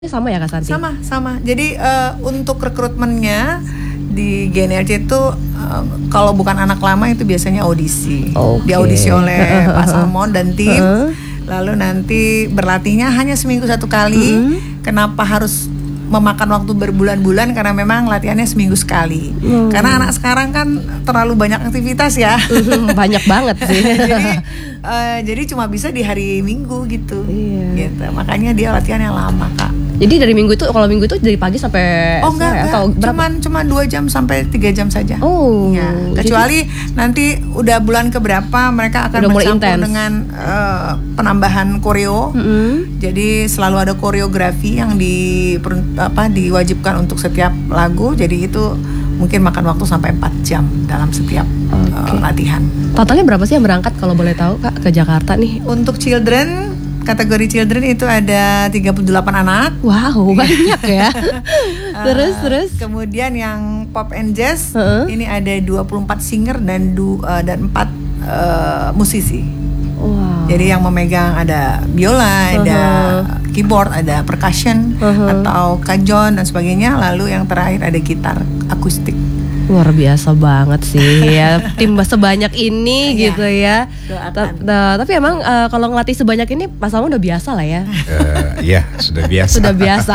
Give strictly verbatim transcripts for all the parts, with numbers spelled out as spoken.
Sama ya Kak Santi? Sama, sama. Jadi uh, untuk rekrutmennya di G N R C itu uh, kalau bukan anak lama itu biasanya audisi. Okay. Diaudisi oleh Pak Salmon dan tim. Uh-huh. Lalu nanti berlatihnya hanya seminggu satu kali. Uh-huh. Kenapa harus memakan waktu berbulan-bulan? Karena memang latihannya seminggu sekali. Uh-huh. Karena anak sekarang kan terlalu banyak aktivitas ya. Uh-huh. Banyak banget sih. jadi, uh, jadi cuma bisa di hari Minggu gitu. Iya. Gitu. Makanya dia latihannya lama Kak. Jadi dari minggu itu, kalau minggu itu dari pagi sampai oh enggak, enggak. Atau berapa? Cuman cuma dua jam sampai tiga jam saja. Oh. Ya. Kecuali jadi, nanti udah bulan keberapa mereka akan bercampur dengan uh, penambahan koreo. Mm-hmm. Jadi selalu ada koreografi yang di apa diwajibkan untuk setiap lagu. Jadi itu mungkin makan waktu sampai empat jam dalam setiap okay. uh, latihan. Totalnya berapa sih yang berangkat kalau boleh tahu Kak ke Jakarta nih? Untuk children, kategori children itu ada tiga puluh delapan anak. Wow, banyak ya. Terus uh, terus. Kemudian yang pop and jazz uh-huh. ini ada dua puluh empat singer dan du, uh, dan empat uh, musisi. Wow. Jadi yang memegang ada biola, uh-huh. ada keyboard, ada percussion uh-huh. atau kajon dan sebagainya. Lalu yang terakhir ada gitar akustik. Luar biasa banget sih ya tim sebanyak ini gitu ya. T- t- tapi emang uh, kalau ngelatih sebanyak ini Pak Salmon udah biasa lah ya. Uh, iya sudah biasa. Sudah biasa.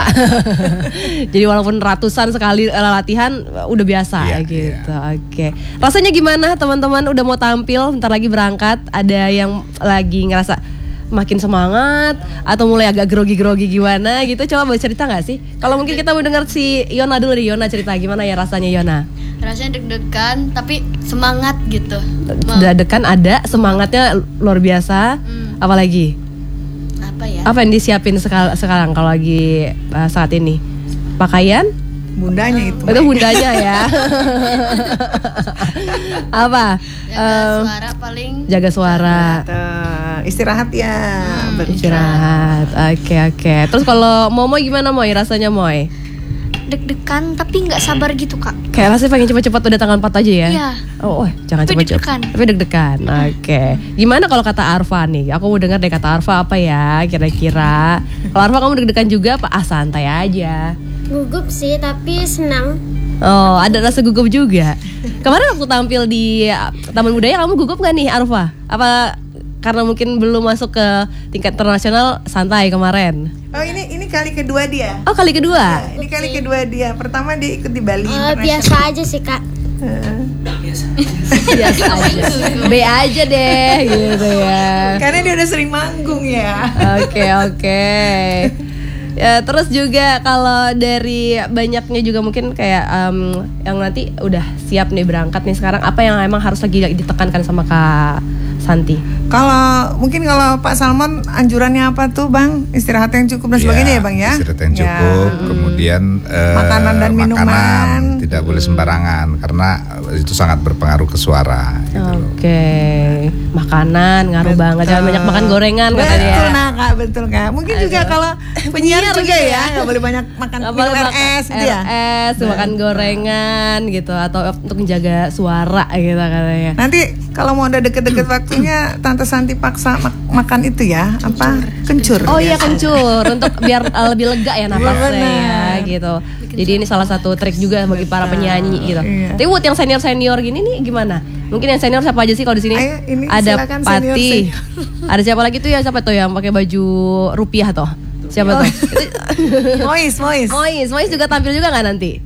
Jadi walaupun ratusan sekali latihan udah biasa yeah, gitu. Yeah. Oke. Okay. Rasanya gimana teman-teman udah mau tampil bentar lagi berangkat? Ada yang lagi ngerasa makin semangat atau mulai agak grogi-grogi gimana gitu? Coba boleh cerita nggak sih? Kalau mungkin kita mau dengar si Yona dulu nih. Yona cerita gimana ya rasanya Yona? Rasanya deg-degan tapi semangat gitu. Deg-degan ada, semangatnya luar biasa. Hmm. Apalagi? Apa ya? Apa yang disiapin sekal- sekarang kalau lagi uh, saat ini? Pakaian? Bundanya itu. Itu bundanya ya. Apa? Jaga uh, suara paling. Jaga suara. Uh, istirahat ya. Hmm, istirahat. Oke okay, oke. Okay. Terus kalau Momoy gimana Moy? Rasanya Moy? Deg-degan tapi nggak sabar gitu Kak. Kayak rasanya pengen cepat-cepat udah tanggal empat aja ya. Iya. Oh, oh jangan cepat-cepat. Tapi deg-degan. Oke. Okay. Gimana kalau kata Arfa nih? Aku mau dengar deh kata Arfa apa ya kira-kira. Kalau Arfa kamu deg-degan juga apa? Ah santai aja. Gugup sih tapi senang. Oh ada rasa gugup juga. Kemarin waktu tampil di Taman Budaya kamu gugup gak nih Arfa? Apa karena mungkin belum masuk ke tingkat internasional santai kemarin? Oh ini ini kali kedua dia. Oh kali kedua? Ya, ini kali kedua dia. Pertama dia ikut di Bali. Uh, biasa aja sih Kak. Uh. Biasa. Biasa aja. B aja deh gitu ya. Karena dia udah sering manggung ya. Oke okay, oke. Okay. Ya, terus juga kalau dari banyaknya juga mungkin kayak um, yang nanti udah siap nih berangkat nih sekarang, apa yang emang harus lagi ditekankan sama Kak Santi? Kalau mungkin kalau Pak Salmon anjurannya apa tuh Bang? Istirahat yang cukup dan sebagainya ya, ya Bang ya? Istirahat yang cukup, ya. Kemudian uh, makanan dan makanan minuman tidak boleh sembarangan karena itu sangat berpengaruh ke suara. Gitu Oke, okay. Makanan ngaruh betul. Banget, jangan banyak makan gorengan betul, katanya. Betul nah Kak, betul Kak. Mungkin Aduh. Juga kalau penyiar juga ya, nggak boleh banyak makan minum R S gitu ya. R S, makan gorengan gitu atau untuk menjaga suara gitu katanya. Nanti kalau mau udah deket-deket waktunya Tante Santi paksa mak- makan itu ya, apa? Kencur. Oh iya kencur untuk biar uh, lebih lega ya napasnya ya gitu. Jadi ini salah satu trik juga bagi para penyanyi gitu. Iya. Tapi buat yang senior-senior gini nih gimana? Mungkin yang senior siapa aja sih kalau di sini? Ayo, ini ada Pati. Ada siapa lagi tuh ya? Siapa tuh yang pakai baju rupiah toh? Siapa oh. tuh? Mois, Mois. Mois, Mois juga tampil juga nggak nanti?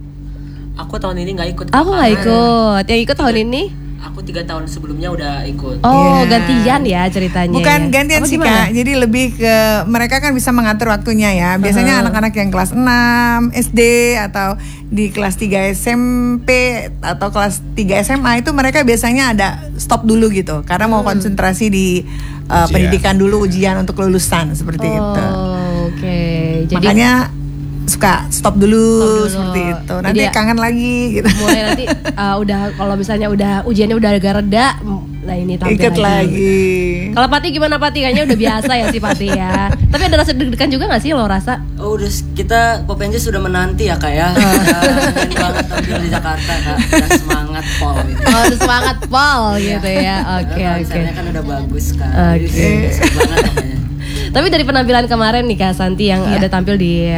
Aku tahun ini nggak ikut. Aku nggak ikut. Yang ikut tahun ini? Aku tiga tahun sebelumnya udah ikut. Oh, yeah. Gantian ya ceritanya. Bukan ya. gantian sih Kak. Jadi lebih ke mereka kan bisa mengatur waktunya ya. Biasanya uh-huh. anak-anak yang kelas enam S D atau di kelas tiga S M P atau kelas tiga S M A itu mereka biasanya ada stop dulu gitu karena mau konsentrasi di uh, pendidikan dulu, ujian untuk kelulusan seperti oh, itu. Oke. Okay. Jadi makanya suka stop dulu, stop dulu seperti itu. Nanti jadi, kangen lagi gitu. Mulai nanti uh, udah kalau misalnya udah ujiannya udah agak reda, nah ini tampil ikut lagi. lagi. Kalau Pati gimana Pati? Kayaknya udah biasa ya si Pati ya. Tapi ada rasa deg-degan juga nggak sih lo rasa? Oh udah kita Pop and Jazz sudah menanti ya Kak ya. Ingin banget tampil di Jakarta Kak. Udah semangat pol gitu. Oh udah semangat pol gitu ya. Oke oke. Misalnya kan udah bagus Kak. Oke. Okay. Banget namanya. Tapi dari penampilan kemarin nih Kak Santi yang Iya. ada tampil di